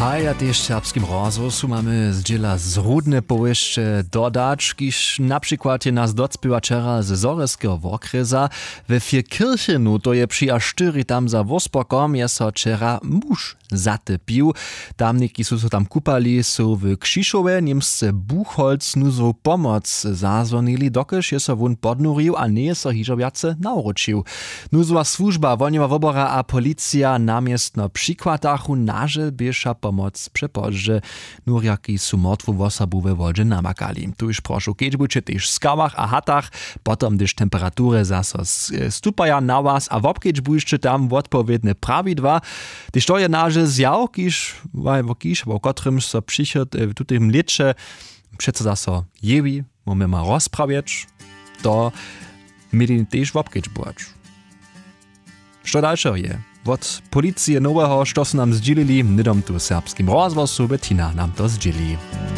Hej, a też w serbskim rozhłosu mamy zdziela zrudne powieście dodać, kiż na przykład je nas docpywa wczera z Zorewskiego Wokresa. We Firkirchenu to je przy aż 4 tam za Wosporkom je so wczera muž zatepił. Tamniki su tam kupali, su w Kšišove niemsce Buchholz nuzu pomoc zazwonili, dokelž je so wun podnurił, a nie je so hižo viace nauročił. Nuzowa służba, wolniwa wobora a policja namiestno przykładachu naže bieša pomoc przepożdże. Nurjaki su motwu wosobu we wodzie namakali. Tu już proszę kiedźbucie też w skałach a hatach, potom gdyż temperatury zaso stupaja na was, a w obkiedźbuście tam odpowiedne prawidła, gdyż to je naże zjaw, kiż o kotrym so przychod w tutym licze, przeco zaso jewi, mamy ma rozprawiać, to mieli też w obkiedźbuć. Co dalsze je? Od policji nowego, co su nam zdzielili, nidom tu serbskim rozwosu, Bettina nam to zdzieli.